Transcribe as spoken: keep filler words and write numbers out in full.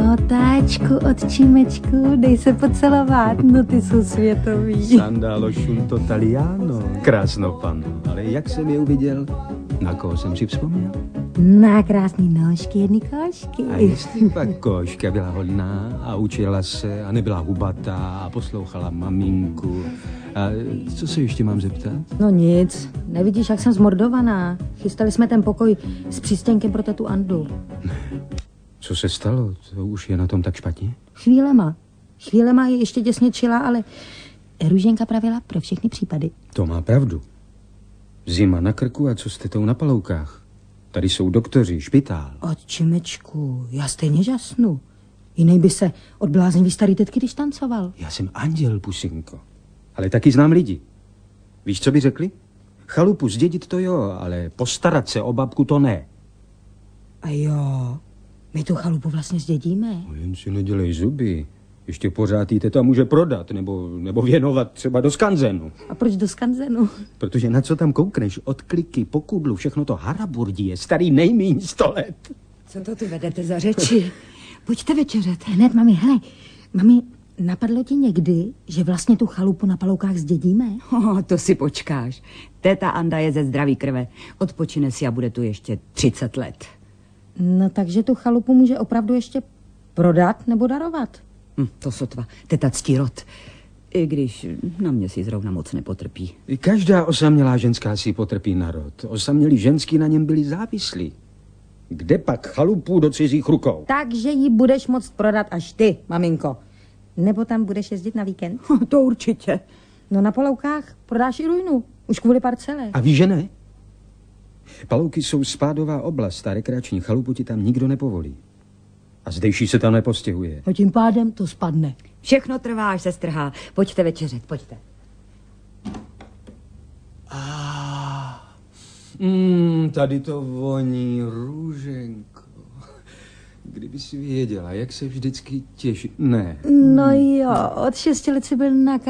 No táčku, otčímečku, dej se pocelovat, no ty jsou světový. Sandalo šunto taliano, krásno pano. Ale jak jsem je uviděl, na koho jsem si vzpomněl? Na krásný nožky, jedny košky. A jestli pak koška byla hodná a učila se a nebyla hubatá a poslouchala maminku. A co se ještě mám zeptat? No nic, nevidíš, jak jsem zmordovaná. Chystali jsme ten pokoj s přístěnkem pro tetu Andu. Co se stalo? To už je na tom tak špatně? Chvílema. Chvílema je ještě těsně čila, ale Růženka pravila pro všechny případy. To má pravdu. Zima na krku a co s tetou na paloukách? Tady jsou doktoři, špitál. Otčimečku, já stejně žasnu. Jiný by se od bláznivý starý tetky, když tancoval. Já jsem anděl, pusinko. Ale taky znám lidi. Víš, co by řekli? Chalupu zdědit to jo, ale postarat se o babku to ne. A jo, my tu chalupu vlastně zdědíme. No, jen si nedělej zuby. Ještě pořád jí teta může prodat, nebo, nebo věnovat třeba do skanzenu. A proč do skanzenu? Protože na co tam koukneš, od kliky po kudlu, všechno to haraburdí je starý nejmíň sto let. Co to tu vedete za řeči? Pojďte večeřet. Hned, mami, hele, mami, napadlo ti někdy, že vlastně tu chalupu na Paloukách zdědíme? Oh, to si počkáš. Teta Anda je ze zdraví krve. Odpočine si a bude tu ještě třicet let. No takže tu chalupu může opravdu ještě prodat nebo darovat. Hm, to sotva. Teta ctí rod. I když na mě si zrovna moc nepotrpí. I každá osamělá ženská si potrpí na rod. Osamělí ženský na něm byli závislí. Kde pak chalupu do cizích rukou? Takže ji budeš moct prodat až ty, maminko. Nebo tam budeš jezdit na víkend? To určitě. No na Paloukách prodáš i ruinu. Už kvůli parcele. A víš, že ne? Palouky jsou spádová oblast a rekreační chalupu ti tam nikdo nepovolí. A zdejší se tam nepostěhuje. No tím pádem to spadne. Všechno trvá, až se strhá. Pojďte večeřet, pojďte. Ah, mm, tady to voní, Růženko. Kdyby si věděla, jak se vždycky těší. Ne. No jo, od šesti let si byl na